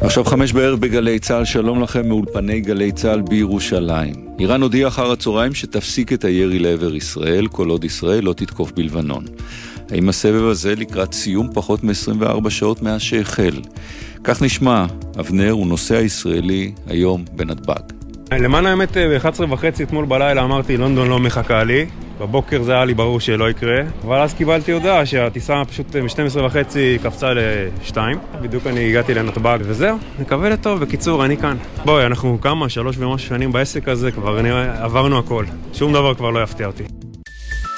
עכשיו 5 בערב בגלי צהל, שלום לכם מאולפני גלי צהל בירושלים. איראן הודיעה אחר הצהריים שתפסיק את הירי לעבר ישראל, כל עוד ישראל לא תתקוף בלבנון. האם הסבב הזה לקראת סיום פחות מ-24 שעות מאז שהחל? כך נשמע, אבנר הוא נוסע ישראלי היום בנתב"ג. למען האמת, ב-11:30 אתמול בלילה אמרתי, לונדון לא מחכה לי. בבוקר זה היה לי ברור שלא יקרה, אבל אז קיבלתי הודעה שהטיסה פשוט מ-12:30 קפצה ל-2. בדיוק אני הגעתי לנתב"ג וזהו, נקווה לטוב. בקיצור, אני כאן. בואי, אנחנו 3 ומשהו שנים בעסק הזה, כבר עברנו הכל. שום דבר כבר לא יפתיע אותי.